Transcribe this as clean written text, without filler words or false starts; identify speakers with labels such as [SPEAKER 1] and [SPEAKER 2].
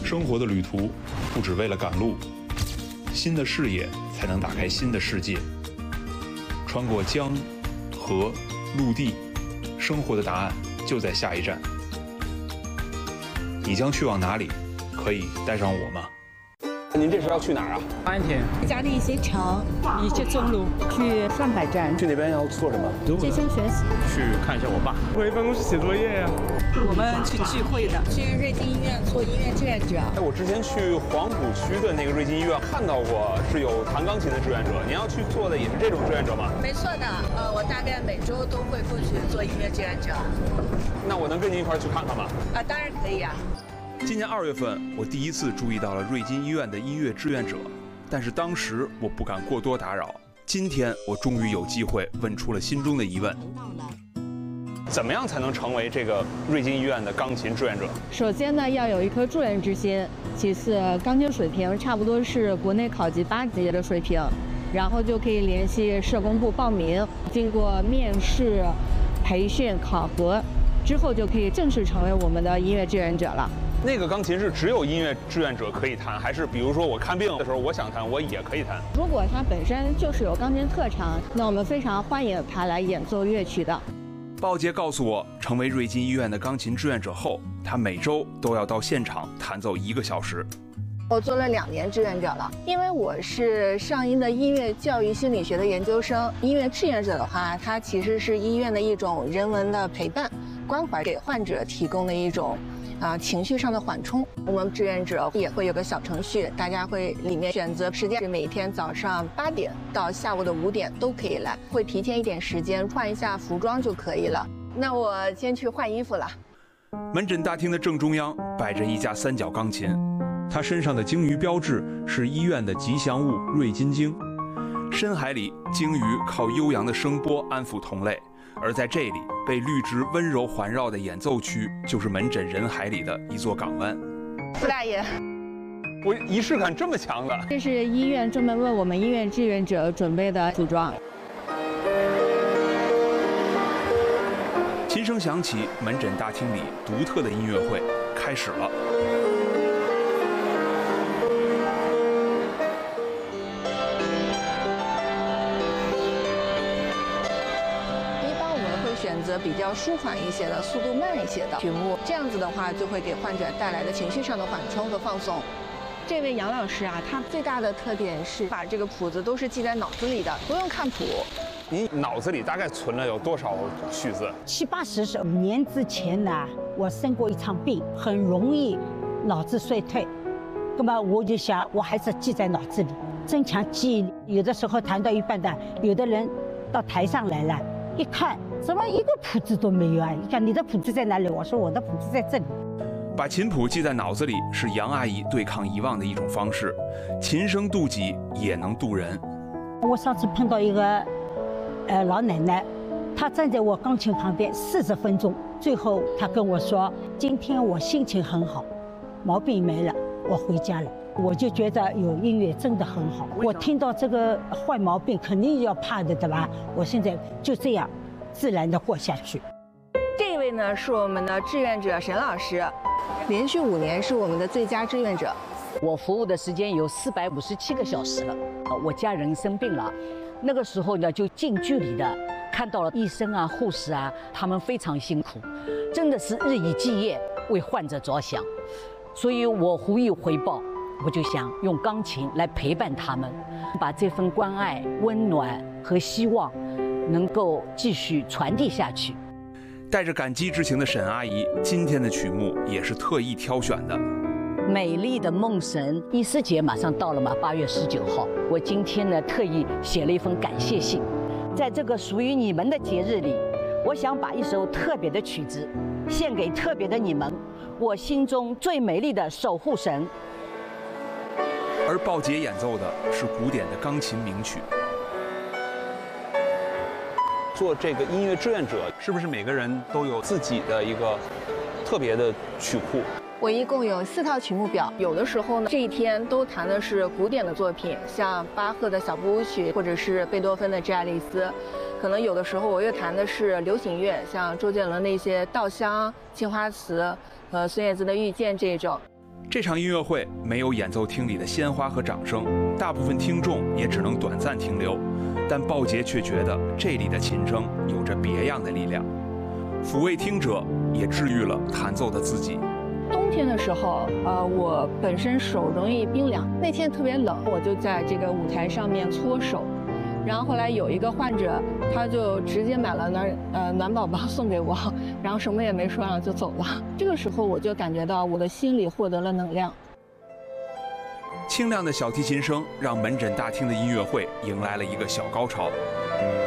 [SPEAKER 1] 生活的旅途不只为了赶路，新的视野才能打开新的世界。穿过江、河、陆地，生活的答案就在下一站。你将去往哪里？可以带上我吗？
[SPEAKER 2] 您这是要去哪儿啊？
[SPEAKER 3] 安田，
[SPEAKER 4] 嘉定一些桥，一些中路，去上海站。
[SPEAKER 2] 去那边要做什么？
[SPEAKER 4] 健身学习。
[SPEAKER 3] 去看一下我爸。
[SPEAKER 5] 回办公室写作业呀。
[SPEAKER 4] 我们去聚会的，去瑞金医院做音乐志愿者。
[SPEAKER 2] 我之前去黄浦区的那个瑞金医院看到过，是有弹钢琴的志愿者。您要去做的也是这种志愿者吗？
[SPEAKER 4] 没错的，我大概每周都会过去做音乐志愿者。
[SPEAKER 2] 那我能跟您一块儿去看看吗？
[SPEAKER 4] 当然可以啊。
[SPEAKER 1] 今年2月份，我第一次注意到了瑞金医院的音乐志愿者，但是当时我不敢过多打扰。今天我终于有机会问出了心中的疑问：
[SPEAKER 2] 怎么样才能成为这个瑞金医院的钢琴志愿者？
[SPEAKER 6] 首先呢，要有一颗助人之心；其次，钢琴水平差不多是国内考级8级的水平，然后就可以联系社工部报名，经过面试、培训、考核之后，就可以正式成为我们的音乐志愿者了。
[SPEAKER 2] 那个钢琴是只有音乐志愿者可以弹，还是比如说我看病的时候我想弹我也可以弹？
[SPEAKER 6] 如果他本身就是有钢琴特长，那我们非常欢迎他来演奏乐曲的。
[SPEAKER 1] 鲍杰告诉我，成为瑞金医院的钢琴志愿者后，他每周都要到现场弹奏1个小时。
[SPEAKER 6] 我做了2年志愿者了，因为我是上医的音乐教育心理学的研究生。音乐志愿者的话，它其实是医院的一种人文的陪伴、关怀，给患者提供的一种情绪上的缓冲。我们志愿者也会有个小程序，大家会里面选择时间是每天早上8点到下午的5点都可以来，会提前一点时间换一下服装就可以了。那我先去换衣服了。
[SPEAKER 1] 门诊大厅的正中央摆着一架3角钢琴，它身上的鲸鱼标志是医院的吉祥物瑞金鲸。深海里，鲸鱼靠悠扬的声波安抚同类，而在这里被绿植温柔环绕的演奏区，就是门诊人海里的一座港湾。
[SPEAKER 6] 傅大爷，
[SPEAKER 2] 我仪式感这么强的？
[SPEAKER 6] 这是医院专门为我们医院志愿者准备的服装。
[SPEAKER 1] 琴声响起，门诊大厅里独特的音乐会开始了。
[SPEAKER 6] 选择比较舒缓一些的、速度慢一些的曲目，这样子的话就会给患者带来的情绪上的缓冲和放松。这位杨老师啊，他最大的特点是把这个谱子都是记在脑子里的，不用看谱。
[SPEAKER 2] 您脑子里大概存了有多少曲子
[SPEAKER 7] ？70、80首。5年之前呢，我生过一场病，很容易脑子衰退，那么我就想，我还是记在脑子里，增强记忆力。有的时候弹到一半的，有的人到台上来了。一看，怎么一个谱子都没有啊？你看你的谱子在哪里？我说我的谱子在这里。
[SPEAKER 1] 把琴谱记在脑子里是杨阿姨对抗遗忘的一种方式，琴声渡己也能渡人。
[SPEAKER 7] 我上次碰到一个老奶奶，她站在我钢琴旁边40分钟，最后她跟我说：“今天我心情很好，毛病没了，我回家了。”我就觉得有音乐真的很好。我听到这个坏毛病肯定要怕的，对吧？我现在就这样自然的过下去。
[SPEAKER 6] 这位呢是我们的志愿者沈老师，连续5年是我们的最佳志愿者。
[SPEAKER 8] 我服务的时间有457个小时了。我家人生病了，那个时候呢就近距离的看到了医生啊、护士啊，他们非常辛苦，真的是日以继夜为患者着想，所以我无以回报。我就想用钢琴来陪伴他们，把这份关爱、温暖和希望能够继续传递下去。
[SPEAKER 1] 带着感激之情的沈阿姨，今天的曲目也是特意挑选的。
[SPEAKER 8] 美丽的梦神，伊斯节马上到了嘛，8月19号。我今天呢特意写了一封感谢信，在这个属于你们的节日里，我想把一首特别的曲子献给特别的你们，我心中最美丽的守护神。
[SPEAKER 1] 而鲍杰演奏的是古典的钢琴名曲。
[SPEAKER 2] 做这个音乐志愿者，是不是每个人都有自己的一个特别的曲库？
[SPEAKER 6] 我一共有4套曲目表，有的时候呢，这一天都弹的是古典的作品，像巴赫的小步舞曲，或者是贝多芬的《致爱丽丝》。可能有的时候我又弹的是流行乐，像周杰伦的一些《稻香》《青花瓷》和孙燕姿的《遇见》这种。
[SPEAKER 1] 这场音乐会没有演奏厅里的鲜花和掌声，大部分听众也只能短暂停留。但鲍杰却觉得这里的琴声有着别样的力量，抚慰听者，也治愈了弹奏的自己。
[SPEAKER 6] 冬天的时候，我本身手容易冰凉，那天特别冷，我就在这个舞台上面搓手。然后后来有一个患者，他就直接买了暖宝宝送给我，然后什么也没说，然后就走了。这个时候我就感觉到我的心里获得了能量。
[SPEAKER 1] 清亮的小提琴声让门诊大厅的音乐会迎来了一个小高潮。